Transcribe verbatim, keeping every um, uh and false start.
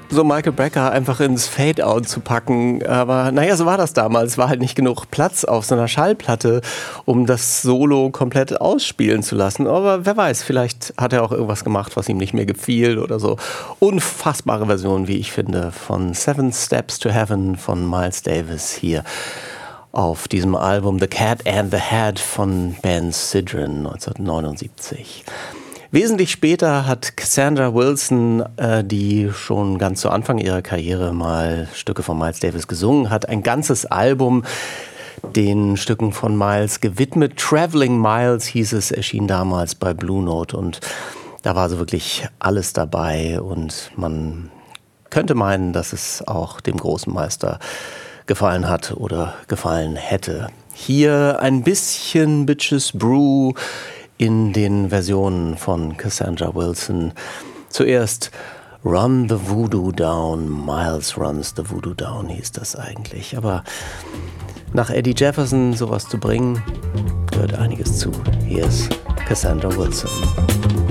so Michael Brecker einfach ins Fade-Out zu packen. Aber naja, so war das damals. Es war halt nicht genug Platz auf so einer Schallplatte, um das Solo komplett ausspielen zu lassen. Aber wer weiß, vielleicht hat er auch irgendwas gemacht, was ihm nicht mehr gefiel oder so. Unfassbare Version, wie ich finde, von Seven Steps to Heaven von Miles Davis hier auf diesem Album The Cat and the Hat von Ben Sidran neunzehnhundertneunundsiebzig. Wesentlich später hat Cassandra Wilson, äh, die schon ganz zu Anfang ihrer Karriere mal Stücke von Miles Davis gesungen hat, ein ganzes Album den Stücken von Miles gewidmet. Traveling Miles hieß es, erschien damals bei Blue Note und da war so wirklich alles dabei und man könnte meinen, dass es auch dem großen Meister gefallen hat oder gefallen hätte. Hier ein bisschen Bitches Brew in den Versionen von Cassandra Wilson. Zuerst Run the Voodoo Down, Miles Runs the Voodoo Down hieß das eigentlich. Aber nach Eddie Jefferson sowas zu bringen, gehört einiges zu. Hier ist Cassandra Wilson.